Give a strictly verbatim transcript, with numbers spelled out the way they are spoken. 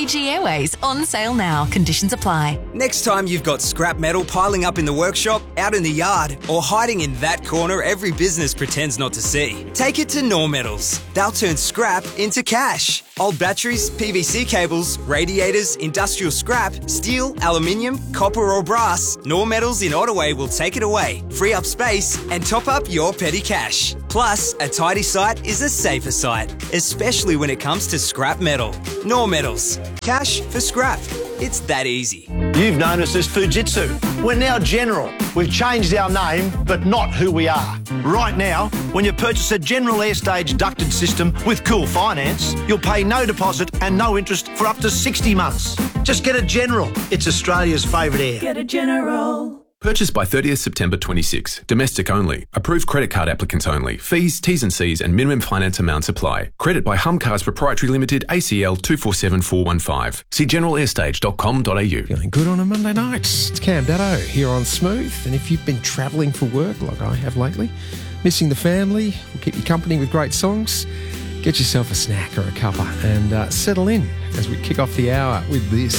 Fiji Airways, on sale now. Conditions apply. Next time you've got scrap metal piling up in the workshop, out in the yard, or hiding in that corner every business pretends not to see, take it to Nor Metals. They'll turn scrap into cash. Old batteries, P V C cables, radiators, industrial scrap, steel, aluminium, copper or brass, Nor Metals in Ottaway will take it away, free up space and top up your petty cash. Plus, a tidy site is a safer site, especially when it comes to scrap metal. Nor Metals. Cash for scrap. It's that easy. You've known us as Fujitsu. We're now General. We've changed our name, but not who we are. Right now, when you purchase a General Airstage ducted system with Cool Finance, you'll pay no deposit and no interest for up to sixty months. Just get a General. It's Australia's favourite air. Get a General. Purchased by thirtieth September twenty-six. Domestic only. Approved credit card applicants only. Fees, T's and C's and minimum finance amounts apply. Credit by Humcars Proprietary Limited, A C L two four seven four one five. See general airstage dot com dot a u. Feeling good on a Monday night. It's Cam Datto here on Smooth. And if you've been travelling for work like I have lately, missing the family, we'll keep you company with great songs. Get yourself a snack or a cuppa and uh, settle in as we kick off the hour with this.